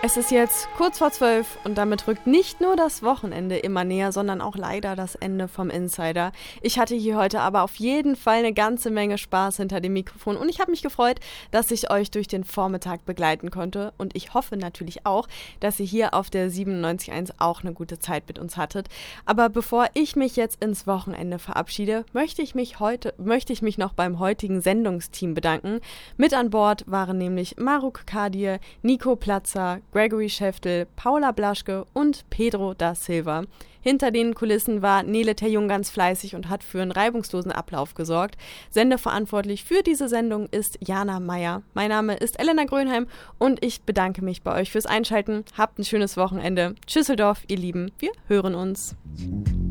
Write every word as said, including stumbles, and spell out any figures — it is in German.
Es ist jetzt kurz vor zwölf und damit rückt nicht nur das Wochenende immer näher, sondern auch leider das Ende vom Insider. Ich hatte hier heute aber auf jeden Fall eine ganze Menge Spaß hinter dem Mikrofon und ich habe mich gefreut, dass ich euch durch den Vormittag begleiten konnte und ich hoffe natürlich auch, dass ihr hier auf der siebenundneunzig Komma eins auch eine gute Zeit mit uns hattet. Aber bevor ich mich jetzt ins Wochenende verabschiede, möchte ich mich heute, möchte ich mich noch beim heutigen Sendungsteam bedanken. Mit an Bord waren nämlich Maruk Kadir, Nico Platzer, Gregory Schäftel, Paula Blaschke und Pedro da Silva. Hinter den Kulissen war Nele Terjung ganz fleißig und hat für einen reibungslosen Ablauf gesorgt. Sendeverantwortlich für diese Sendung ist Jana Meyer. Mein Name ist Elena Grönheim und ich bedanke mich bei euch fürs Einschalten. Habt ein schönes Wochenende. Tschüsseldorf, ihr Lieben. Wir hören uns.